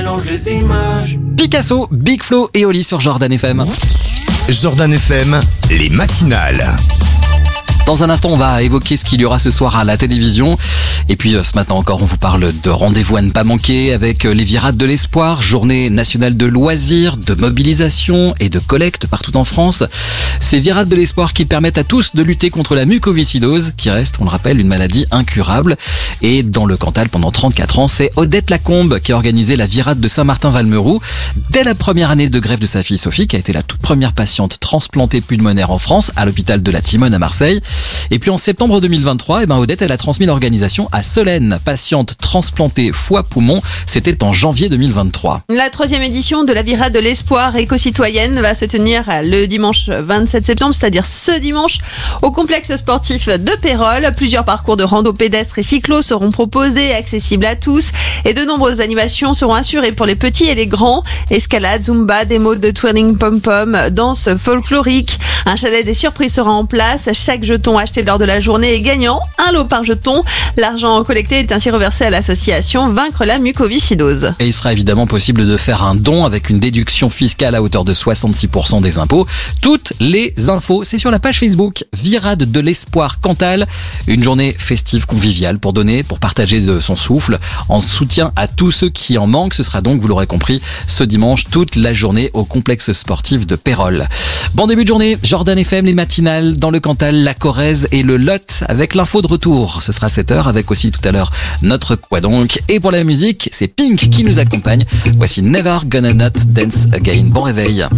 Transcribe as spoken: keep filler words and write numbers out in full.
mélange les images. Picasso, Big Flo et Oli sur Jordan F M. Jordan F M, les matinales. Dans un instant, on va évoquer ce qu'il y aura ce soir à la télévision. Et puis ce matin encore, on vous parle de rendez-vous à ne pas manquer avec les Virades de l'Espoir, journée nationale de loisirs, de mobilisation et de collecte partout en France. Ces Virades de l'Espoir qui permettent à tous de lutter contre la mucoviscidose, qui reste, on le rappelle, une maladie incurable. Et dans le Cantal, pendant trente-quatre ans, c'est Odette Lacombe qui a organisé la Virade de Saint-Martin-Valmeroux. Dès la première année de greffe de sa fille Sophie, qui a été la toute première patiente transplantée pulmonaire en France, à l'hôpital de la Timone à Marseille. Et puis en septembre deux mille vingt-trois, eh ben Odette, elle a transmis l'organisation à Solène, patiente transplantée foie-poumon. C'était en janvier deux mille vingt-trois. La troisième édition de la Virade de l'Espoir éco-citoyenne va se tenir le dimanche vingt-sept septembre, c'est-à-dire ce dimanche, au complexe sportif de Pérols. Plusieurs parcours de rando pédestres et cyclos seront proposés, accessibles à tous. Et de nombreuses animations seront assurées pour les petits et les grands. Escalade, zumba, démo de twirling pom-pom, danse folklorique. Un chalet des surprises sera en place. Chaque jeton acheté lors de la journée est gagnant. Un lot par jeton. L'argent collecté est ainsi reversé à l'association Vaincre la mucoviscidose. Et il sera évidemment possible de faire un don avec une déduction fiscale à hauteur de soixante-six pour cent des impôts. Toutes les infos, c'est sur la page Facebook Virade de l'Espoir Cantal. Une journée festive conviviale pour donner, pour partager de son souffle, en soutien à tous ceux qui en manquent. Ce sera donc, vous l'aurez compris, ce dimanche, toute la journée au complexe sportif de Pérols. Bon début de journée, Jordan F M, les matinales dans le Cantal, la Corrèze et le Lot avec l'info de retour. Ce sera sept heures avec aussi tout à l'heure notre Quoi donc. Et pour la musique, c'est Pink qui nous accompagne. Voici Never Gonna Not Dance Again. Bon réveil.